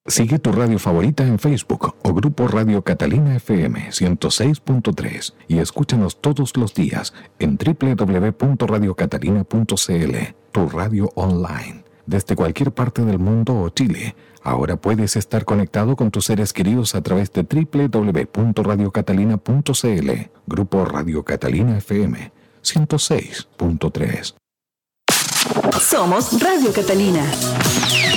Sigue tu radio favorita en Facebook o Grupo Radio Catalina FM 106.3 y escúchanos todos los días en www.radiocatalina.cl, tu radio online. Desde cualquier parte del mundo o Chile, ahora puedes estar conectado con tus seres queridos a través de www.radiocatalina.cl, Grupo Radio Catalina FM 106.3. Somos Radio Catalina.